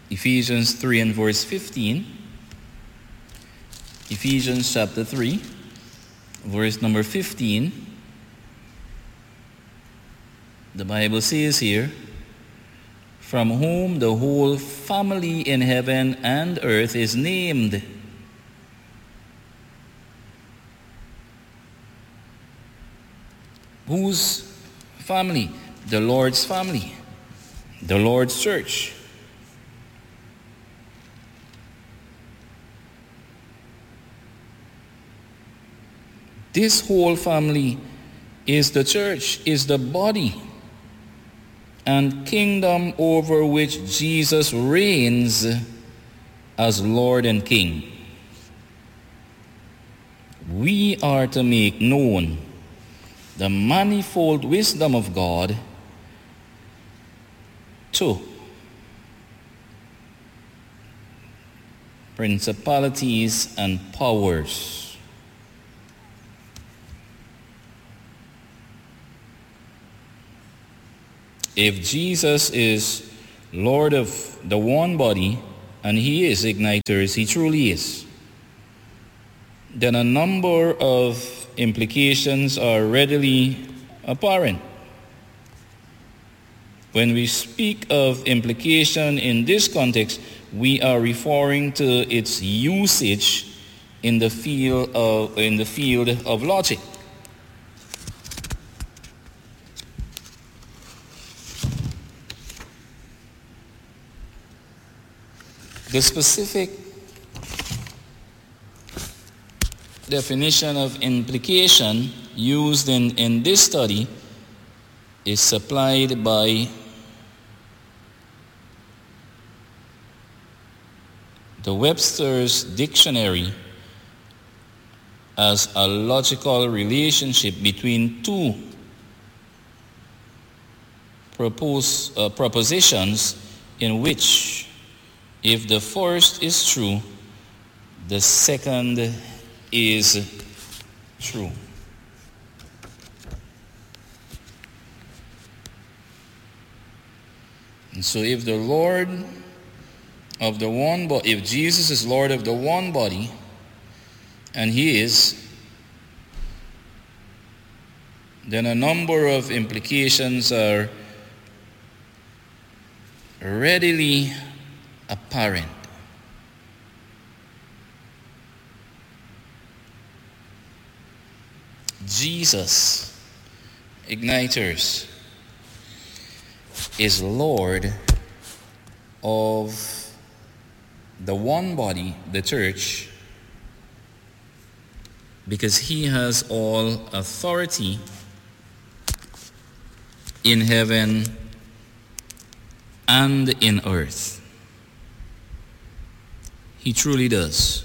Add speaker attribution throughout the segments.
Speaker 1: Ephesians 3 and verse 15. Ephesians chapter 3, verse number 15. The Bible says here, from whom the whole family in heaven and earth is named. Whose family? The Lord's family. The Lord's church. This whole family is the church, is the body and kingdom over which Jesus reigns as Lord and King. We are to make known the manifold wisdom of God to principalities and powers. If Jesus is Lord of the one body, and he is, Igniters, he truly is, then a number of implications are readily apparent. When we speak of implication in this context, we are referring to its usage in the field of logic. The specific definition of implication used in this study is supplied by the Webster's Dictionary as a logical relationship between two propositions in which, if the first is true, the second is true. And so if the Lord of the one body, if Jesus is Lord of the one body, and he is, then a number of implications are readily apparent. Jesus, Igniters, is Lord of the one body, the church, because he has all authority in heaven and in earth. He truly does.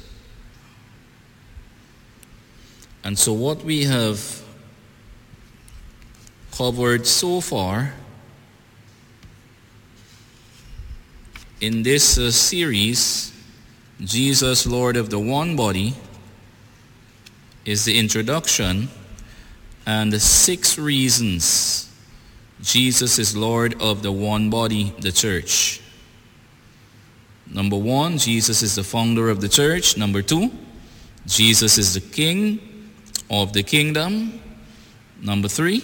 Speaker 1: And so what we have covered so far in this series, Jesus, Lord of the one body, is the introduction and the 6 reasons Jesus is Lord of the one body, the church. Number 1, Jesus is the founder of the church. Number 2, Jesus is the king of the kingdom. Number 3,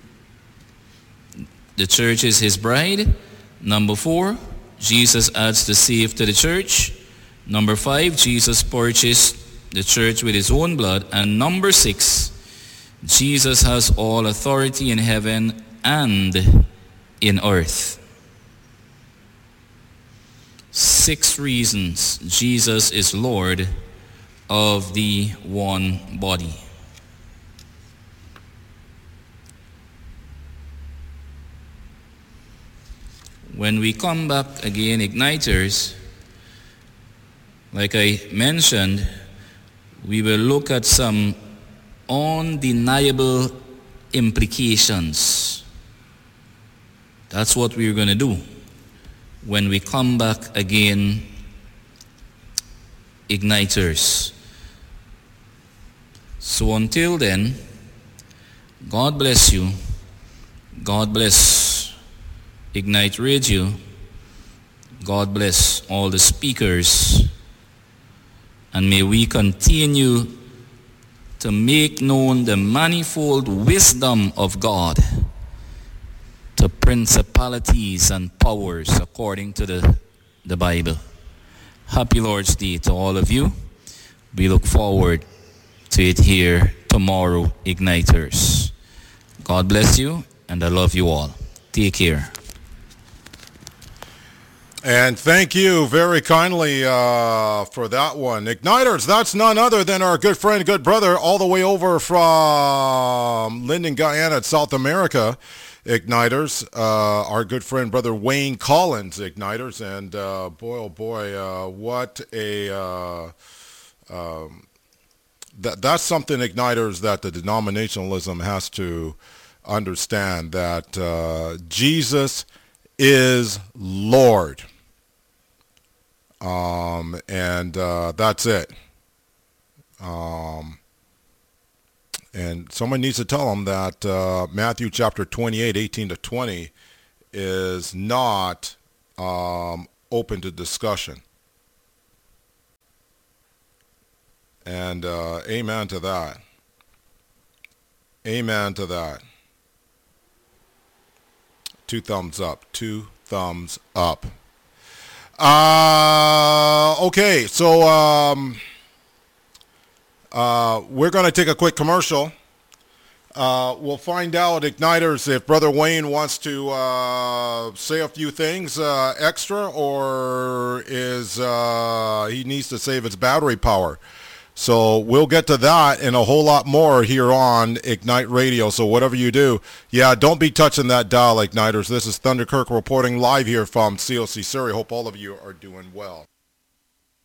Speaker 1: the church is his bride. Number 4, Jesus adds the saved to the church. Number 5, Jesus purchased the church with his own blood. And number 6, Jesus has all authority in heaven and in earth. 6 reasons Jesus is Lord of the one body. When we come back again, Igniters, like I mentioned, we will look at some undeniable implications. That's what we're going to do when we come back again, Igniters. So until then, God bless you. God bless Ignite Radio. God bless all the speakers, and may we continue to make known the manifold wisdom of God to principalities and powers according to the Bible. Happy Lord's Day to all of you. We look forward to it here tomorrow, Igniters. God bless you, and I love you all. Take care.
Speaker 2: And thank you very kindly for that one. Igniters, that's none other than our good friend, good brother, all the way over from Linden, Guyana, South America. Igniters, our good friend, brother Wayne Collins, Igniters. And boy, oh boy, what a... that's something, Igniters, that the denominationalism has to understand, that Jesus is Lord. And that's it. And someone needs to tell them that Matthew chapter 28, 18 to 20 is not open to discussion. And amen to that. Amen to that. 2 thumbs up. 2 thumbs up. Okay, so we're going to take a quick commercial. We'll find out, Igniters, if Brother Wayne wants to say a few things extra, or is he needs to save his battery power. So we'll get to that and a whole lot more here on Ignite Radio. So whatever you do, yeah, don't be touching that dial, Igniters. This is Thunder Kirk reporting live here from COC Surrey. Hope all of you are doing well.